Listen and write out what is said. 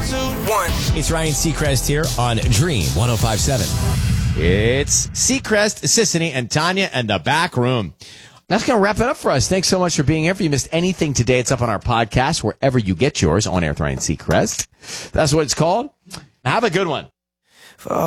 1. It's Ryan Seacrest here on Dream 105.7. It's Seacrest, Sissany, and Tanya and the back room. That's going to wrap it up for us. Thanks so much for being here. If you missed anything today, it's up on our podcast, wherever you get yours, On Air with Ryan Seacrest. That's what it's called. Have a good one.